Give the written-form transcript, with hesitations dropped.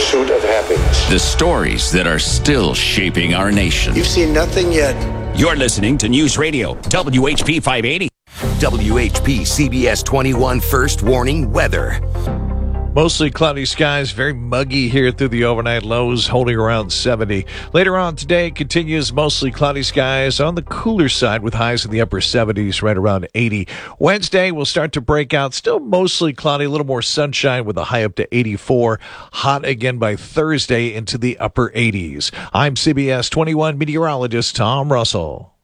pursuit of happiness. The stories that are still shaping our nation. You've seen nothing yet. You're listening to News Radio, WHP 580. WHP CBS 21 First Warning Weather. Mostly cloudy skies, very muggy here through the overnight lows, holding around 70. Later on today, continues mostly cloudy skies on the cooler side with highs in the upper 70s, right around 80. Wednesday will start to break out, still mostly cloudy, a little more sunshine with a high up to 84. Hot again by Thursday into the upper 80s. I'm CBS 21 meteorologist Tom Russell.